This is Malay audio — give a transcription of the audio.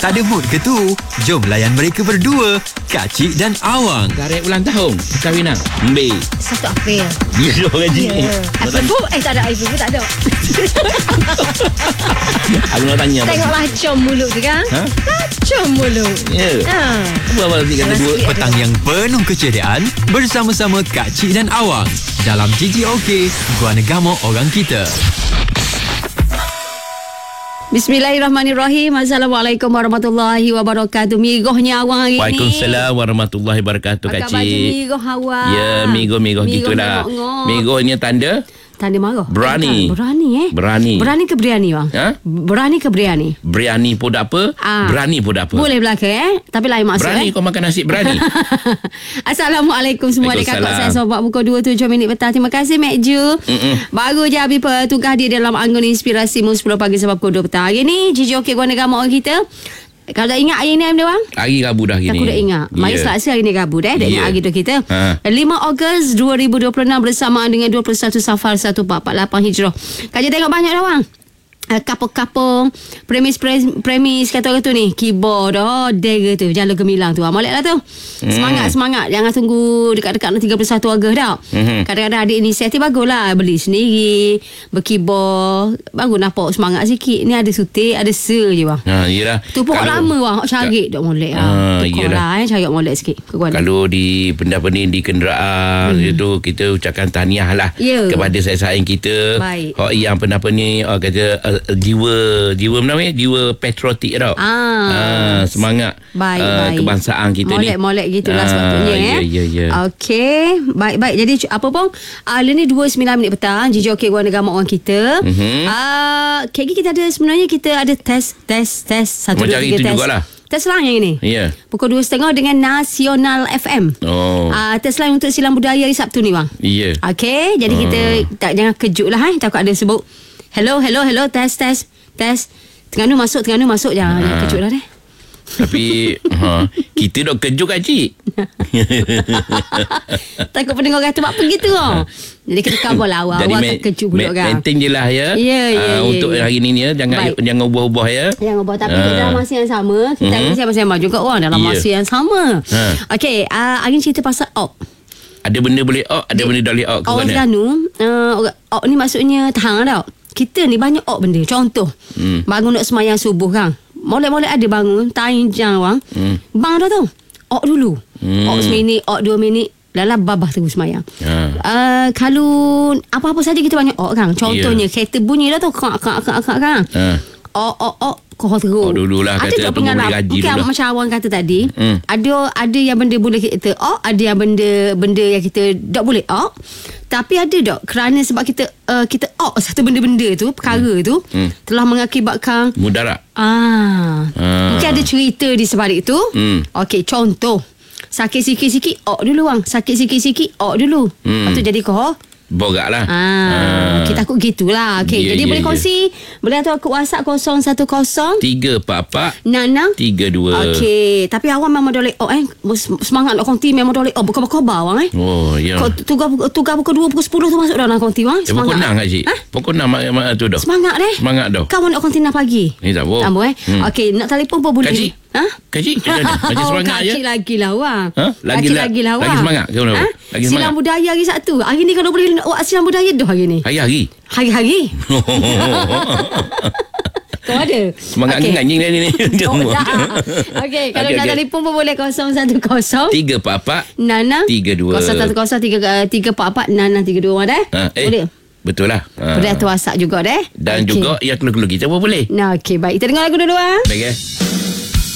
Tak ada mood ke tu? Jom layan mereka berdua, Kak Cik dan Awang. Garek ulang tahun perkahwinan. 1 April. Biasa gaji. Apa? Tak ada iPhone pun tak ada. Aku nak tanya. Tengok lacom mulut tu kan? Ha? Lacom mulut. Ya. Apa nanti kata dua. Petang yang penuh keceriaan bersama-sama Kak Cik dan Awang dalam GGOK Guanegamo Orang Kita. Bismillahirrahmanirrahim. Assalamualaikum warahmatullahi wabarakatuh. Migohnya Awang hari ni. Waalaikumsalam warahmatullahi wabarakatuh, Kak Cik. Baju migoh Awang. Ya, migoh gitulah. Migoh ni tanda marah. berani. Berani. Berani ke berani, Bang? Ha? Berani ke berani? Berani pun tak apa, berani pun tak apa. Boleh belaka tapi lain maksud. Berani kau makan nasi berani. Assalamualaikum semua adik kakak saya sobat buka 27 minit petang. Terima kasih Mek Ju. Baru je habis bertugas dia dalam anggun inspirasi 10 pagi sampai pukul 2 petang. Hari ni GGOK Guanegamo Orang Kita. Kalau dah ingat hari ni dia bang? Hari Rabu dah gini. Aku dah ingat. Mari Selasa hari ni Rabu dah. Dah ingat hari tu kita. 5 Ogos 2026 bersamaan dengan 21 Safar 1448 Hijrah. Kaji tengok banyak dah bang. Kapung-kapung premis kata orang tu ni keyboard dega tu jalan gemilang tu molek lah tu. Semangat jangan tunggu dekat-dekat 31 Ogos dah. Kadang-kadang adik inisiatif baguslah beli sendiri berkeyboard bagus nampak semangat sikit. Ni ada sutik ada je bang. Iyalah. Tu pun lama bang cari dak molek iyalah cari molek sikit. Kalau di benda-benda di kenderaan itu kita ucapkan tahniah lah kepada saing-saing kita. Hak yang apa ni kata jiwa namanya jiwa patriotik tau. Semangat baik. Kebangsaan kita molek gitulah sepatutnya ya. Okey, baik. Jadi apa pun hari ni 29 minit petang GGOK Guanegamo Orang Kita. KG kita ada sebenarnya kita ada test 1 2 3 test. Jugalah. Test lain yang ini. Pukul 2.30 dengan Nasional FM. Test lain untuk silang budaya hari Sabtu ni bang. Okey, jadi kita jangan kejut lah takut ada sebut Hello, test. Terengganu masuk jangan kejut lah deh. Tapi kita dok kejut Kak Cik. Takut pendengar kata buat begitu Jadi kita cover lah awal tak kejut pula kan. Maintain je lah ya. Untuk hari ni jangan ubah-ubah ya. Jangan ubah tapi dalam masa yang sama kita bersama-sama juga dalam masa yang sama. Okey, hari ni cerita pasal ada benda boleh ada benda tak boleh ke mana? Orang Terengganu ni maksudnya tahan tau. Kita ni banyak benda. Contoh bangun nak semayang subuh kan. Molek-molek ada bangun Tainjang bang. Bang dah tu dulu seminit 2 minit Lala babah terus semayang. Kalau apa-apa saja kita banyak kan. Contohnya kereta bunyi dah tu kak kan. Kau terus dululah ada kata tunggu boleh gaji dulu. Macam awang kata tadi ada yang benda boleh kita ada yang benda yang kita tak boleh tapi ada tak kerana sebab kita satu benda-benda tu perkara tu telah mengakibatkan mudarat. Mungkin ada cerita di sebalik tu. Okey, contoh sakit sikit-sikit dulu bang. Sakit sikit-sikit dulu. Lepas tu jadi kau borak lah. Kita takut gitulah. Okay, jadi boleh kongsi. Boleh hantar ke WhatsApp 010 344 6632. Okay, tapi awak memang dolek semangat nak konti memang dolek bukan khabar awang tugas pukul 2 pukul 10 tu masuk dalam konti bang. Pukul 6 Kak Cik. Pukul 6 tu dah. Semangat dah. Kamu nak konti nak pagi. Ni tak boleh. Okay, nak telefon pun boleh. Kak Cik. Kak Cik macam semangat je. Kak Cik lagi lah awang. Lagi lah awang. Lagi semangat ke mana? Lagi semangat. Silang budaya hari Sabtu. Hari ni kalau boleh buat silang budaya dah hari ni. Hari-hari. Kau ada semangat anjing ni. Okey, kalau nak telefon pun boleh 010 344 6632 010 344 6632 dah. Boleh. Betul lah. Boleh tu WhatsApp juga deh. Dan juga yang keluar-keluar kita pun boleh. Okey, baik. Kita dengar lagu dulu Baik